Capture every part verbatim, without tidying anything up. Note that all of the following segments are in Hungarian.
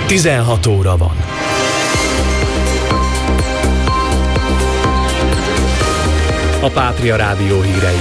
tizenhat óra van. A Pátria Rádió hírei.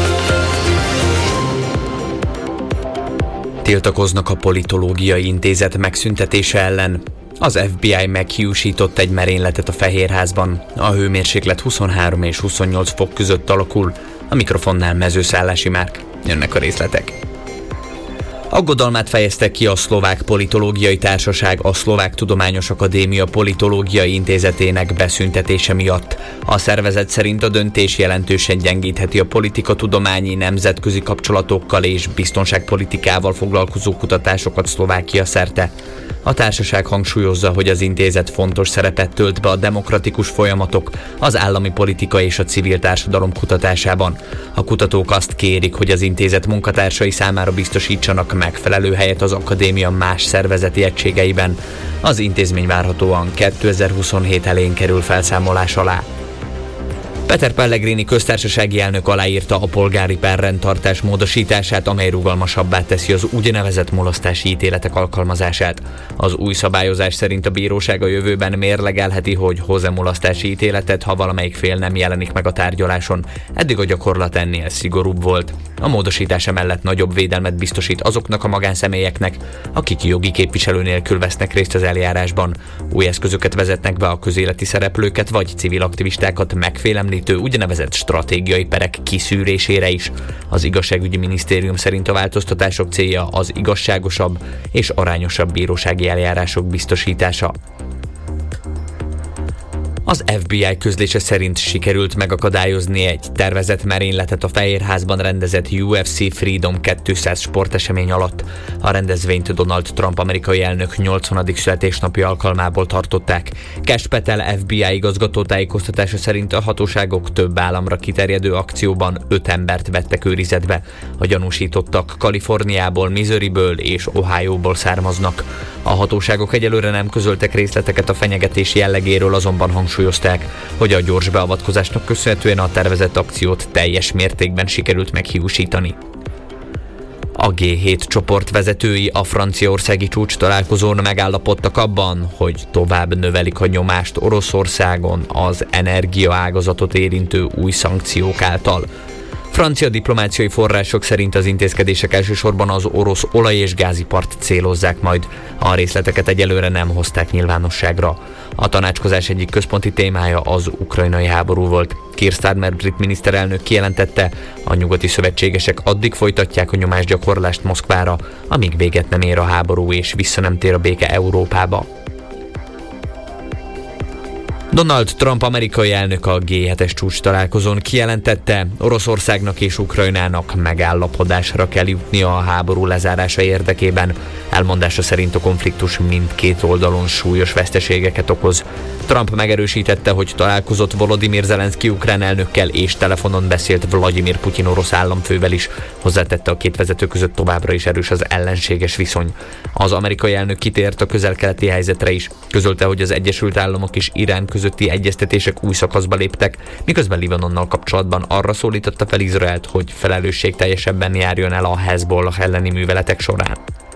Tiltakoznak a Politológiai Intézet megszüntetése ellen. Az ef bé i meghiúsított egy merényletet a Fehérházban. A hőmérséklet huszonhárom és huszonnyolc fok között alakul. A mikrofonnál Mezőszállási Márk. Jönnek a részletek. Aggodalmát fejezte ki a Szlovák Politológiai Társaság a Szlovák Tudományos Akadémia Politológiai Intézetének beszüntetése miatt. A szervezet szerint a döntés jelentősen gyengítheti a politikatudományi, nemzetközi kapcsolatokkal és biztonságpolitikával foglalkozó kutatásokat Szlovákia szerte. A társaság hangsúlyozza, hogy az intézet fontos szerepet tölt be a demokratikus folyamatok, az állami politika és a civil társadalom kutatásában. A kutatók azt kérik, hogy az intézet munkatársai számára biztosítsanak megfelelő helyet az akadémia más szervezeti egységeiben. Az intézmény várhatóan kétezer-huszonhét elején kerül felszámolás alá. Peter Pellegrini köztársasági elnök aláírta a polgári perrendtartás módosítását, amely rugalmasabbá teszi az úgynevezett mulasztási ítéletek alkalmazását. Az új szabályozás szerint a bíróság a jövőben mérlegelheti, hogy hoz-e mulasztási ítéletet, ha valamelyik fél nem jelenik meg a tárgyaláson. Eddig a gyakorlat ennél szigorúbb volt. A módosítás emellett nagyobb védelmet biztosít azoknak a magánszemélyeknek, akik jogi képviselő nélkül vesznek részt az eljárásban. Új eszközöket vezetnek be a közéleti szereplőket vagy civil aktivistákat megfélemlítő úgynevezett stratégiai perek kiszűrésére is. Az igazságügyi minisztérium szerint a változtatások célja az igazságosabb és arányosabb bírósági eljárások biztosítása. Az ef bé i közlése szerint sikerült megakadályozni egy tervezett merényletet a Fehérházban rendezett u ef cé Freedom kétszáz sportesemény alatt. A rendezvényt Donald Trump amerikai elnök nyolcvanadik születésnapja alkalmából tartották. Cash Patel ef bé i igazgató tájékoztatása szerint a hatóságok több államra kiterjedő akcióban öt embert vettek őrizetbe. A gyanúsítottak Kaliforniából, Missouriből és Ohioból származnak. A hatóságok egyelőre nem közöltek részleteket a fenyegetés jellegéről, azonban hangsúlyozták, hogy a gyors beavatkozásnak köszönhetően a tervezett akciót teljes mértékben sikerült meghiúsítani. A gé hét csoport vezetői a franciaországi csúcs találkozón megállapodtak abban, hogy tovább növelik a nyomást Oroszországon az energiaágazatot érintő új szankciók által. Francia diplomáciai források szerint az intézkedések elsősorban az orosz olaj- és gázipart célozzák majd. A részleteket egyelőre nem hozták nyilvánosságra. A tanácskozás egyik központi témája az ukrajnai háború volt. Keir Starmer brit miniszterelnök kijelentette, a nyugati szövetségesek addig folytatják a nyomásgyakorlást Moszkvára, amíg véget nem ér a háború és vissza nem tér a béke Európába. Donald Trump amerikai elnök a gé hetes csúcs találkozón kijelentette, Oroszországnak és Ukrajnának megállapodásra kell jutnia a háború lezárása érdekében. Elmondása szerint a konfliktus mindkét oldalon súlyos veszteségeket okoz. Trump megerősítette, hogy találkozott Volodymyr Zelenszky ukrán elnökkel és telefonon beszélt Vladimir Putyin orosz államfővel is. Hozzátette, a két vezető között továbbra is erős az ellenséges viszony. Az amerikai elnök kitért a közel-keleti helyzetre is. Közölte, hogy az Egyesült Államok és Irán közötti egyeztetések új szakaszba léptek, miközben Libanonnal kapcsolatban arra szólította fel Izraelt, hogy felelősségteljesebben járjon el a Hezbollah elleni műveletek során.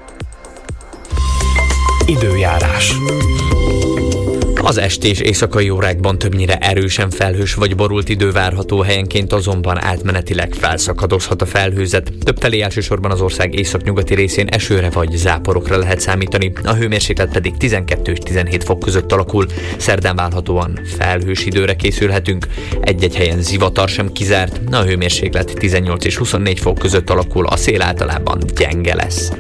Időjárás. Az esti és éjszakai órákban többnyire erősen felhős vagy borult idő várható, helyenként azonban átmenetileg felszakadozhat a felhőzet. Többfelé elsősorban az ország északnyugati részén esőre vagy záporokra lehet számítani, a hőmérséklet pedig tizenkettő és tizenhét fok között alakul. Szerdán várhatóan felhős időre készülhetünk, egy-egy helyen zivatar sem kizárt, a hőmérséklet tizennyolc és huszonnégy fok között alakul, a szél általában gyenge lesz.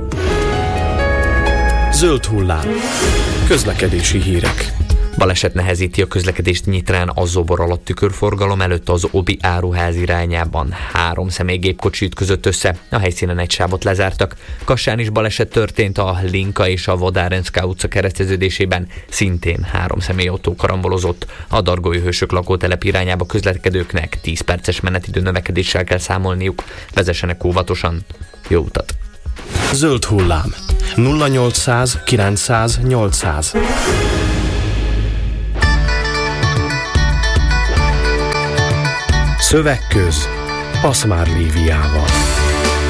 Zöld hullám. Közlekedési hírek. Baleset nehezíti a közlekedést Nyitrán a Zobor alatt tükörforgalom előtt az Obi áruház irányában. Három személygépkocsi ütközött össze, a helyszínen egy sávot lezártak. Kassán is baleset történt a Linka és a Vodárenszká utca kereszteződésében, szintén három személyautó karambolozott. A Dargói Hősök lakótelep irányába közlekedőknek tíz perces menetidő növekedéssel kell számolniuk. Vezessenek óvatosan. Jó utat! Zöld hullám. nulla nyolcszáz kilencszáz nyolcszáz. Szövegköz Paszmár Líviával.